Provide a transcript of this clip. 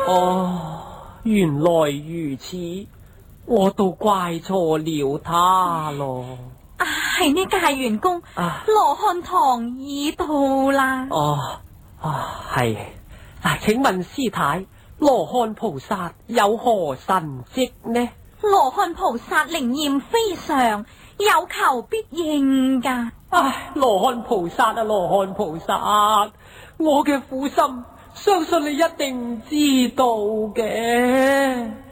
哦，原來如此，我都怪錯了他咯。 係呢界員公，羅漢堂已到啦。 係。請問師太，羅漢菩薩有何神蹟呢？ 羅漢菩薩靈驗非常，有求必應噶。 羅漢菩薩啊，羅漢菩薩，我嘅苦心，相信你一定知道嘅。